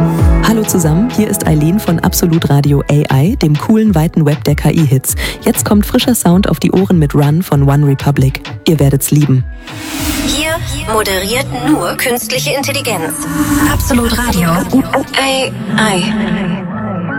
Hallo zusammen, hier ist Eileen von Absolut Radio AI, dem coolen weiten Web der KI-Hits. Jetzt kommt frischer Sound auf die Ohren mit Run von One Republic. Ihr werdet's lieben. Hier moderiert nur künstliche Intelligenz. Absolut Radio AI.